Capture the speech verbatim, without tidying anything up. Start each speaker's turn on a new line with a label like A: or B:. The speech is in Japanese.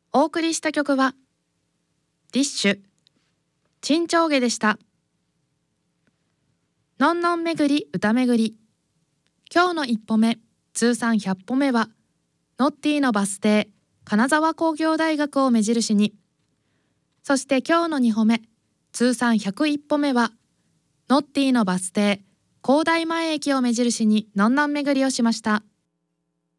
A: お送りした曲はディッシュチンチョーゲでした。のんのんめぐり歌めぐり、今日の一歩目通算ひゃっぽめはノッティのバス停金沢工業大学を目印に、そして今日のにほめ通算ひゃくいっぽめはノッティのバス停高台前駅を目印にのんのんめぐりをしました。